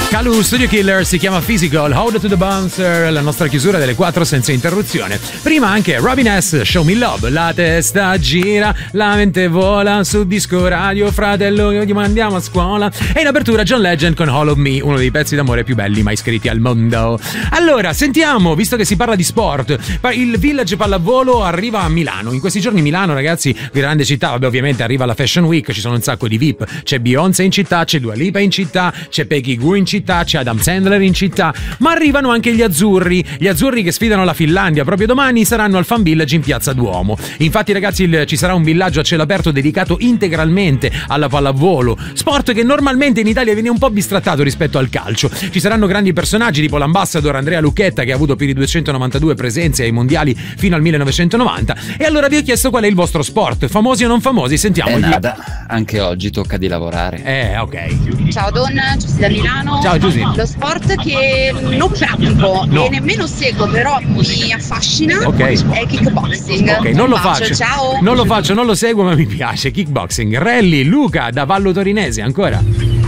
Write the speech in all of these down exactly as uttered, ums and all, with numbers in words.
Kalu Studio Killer si chiama Physical, Hold to the Bouncer, la nostra chiusura delle quattro senza interruzione. Prima anche Robin S, Show Me Love, la testa gira, la mente vola su disco radio, fratello che mandiamo a scuola. E in apertura John Legend con All of Me, uno dei pezzi d'amore più belli mai scritti al mondo. Allora, sentiamo, visto che si parla di sport, il Village Pallavolo arriva a Milano. In questi giorni Milano, ragazzi, grande città, vabbè, ovviamente arriva la Fashion Week, ci sono un sacco di V I P, c'è Beyoncé in città, c'è Dua Lipa in città, c'è Peggy Gou in città, c'è Adam Sandler in città, ma arrivano anche gli azzurri, gli azzurri che sfidano la Finlandia. Proprio domani saranno al Fan Village in Piazza Duomo. Infatti, ragazzi, il, ci sarà un villaggio a cielo aperto dedicato integralmente alla pallavolo, sport che normalmente in Italia viene un po' bistrattato rispetto al calcio. Ci saranno grandi personaggi tipo l'ambassador Andrea Lucchetta, che ha avuto più di duecentonovantadue presenze ai mondiali fino al millenovecentonovanta. E allora vi ho chiesto qual è il vostro sport, famosi o non famosi, sentiamo. Eh nada, anche oggi tocca di lavorare. Eh, ok. Ciao Don, Giussi da Milano. Ciao Giussi. Lo sport che non pratico No. e nemmeno seguo, però mi affascina, Ok. è kickboxing. Ok, non Un lo bacio, faccio. Ciao. Non lo faccio, non lo seguo, ma mi piace. Kickboxing. Rally, Luca da Vallo Torinese, ancora.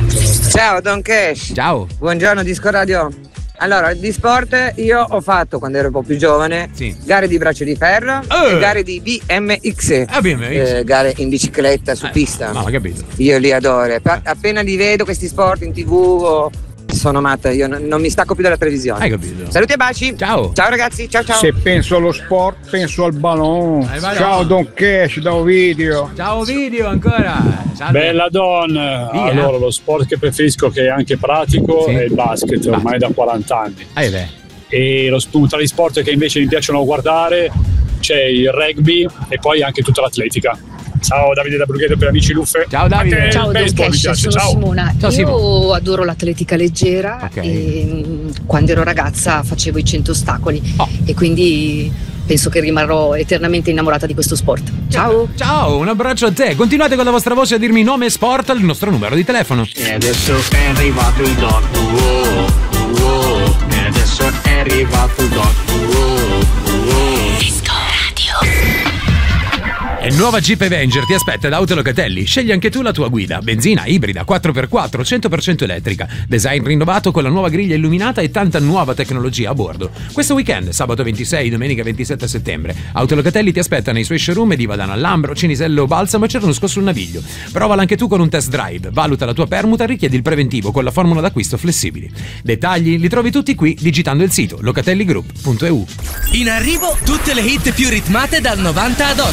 Ciao Don Cash. Ciao. Buongiorno Disco Radio. Allora, di sport io ho fatto quando ero un po' più giovane Sì. gare di braccio di ferro Eh. e gare di B M X, Ah, B M X. eh, gare in bicicletta su Eh, pista. No, ho capito. Io li adoro. Pa- appena li vedo questi sport in tv o- sono matta, io non, non mi stacco più dalla televisione. Hai capito. Saluti e baci. Ciao. Ciao ragazzi, ciao ciao. Se penso allo sport, penso al ballon. Al ballon. Ciao Don Cash da Ovidio. Ciao video ancora. Salve. Bella donna, allora lo sport che preferisco, che è anche pratico, Sì. è il basket, ormai da quaranta anni. Eh beh. E lo spunto tra gli sport che invece mi piacciono guardare c'è il rugby e poi anche tutta l'atletica. Ciao Davide da Brugheto per Amici Luffe. Ciao Davide. Anche Ciao il Don baseball mi Cash, piace. sono Ciao. Simona. Ciao, Io Simona. adoro l'atletica leggera Ok. e mm, quando ero ragazza facevo i cento ostacoli Oh. e quindi penso che rimarrò eternamente innamorata di questo sport. Ciao! Ciao, un abbraccio a te. Continuate con la vostra voce a dirmi nome e sport al nostro numero di telefono. E adesso è arrivato il doc, wow, wow. E adesso è arrivato il doc, wow, wow. Disco Radio. E nuova Jeep Avenger ti aspetta da Autolocatelli. Scegli anche tu la tua guida. Benzina, ibrida, quattro per quattro, cento per cento elettrica. Design rinnovato con la nuova griglia illuminata e tanta nuova tecnologia a bordo. Questo weekend, sabato ventisei, domenica ventisette settembre, Autolocatelli ti aspetta nei suoi showroom di Vadano al Lambro, Cinisello, Balsamo e Cernusco sul Naviglio. Provala anche tu con un test drive. Valuta la tua permuta e richiedi il preventivo con la formula d'acquisto flessibili. Dettagli li trovi tutti qui digitando il sito locatelligroup punto e u. In arrivo tutte le hit più ritmate dal novanta ad oggi.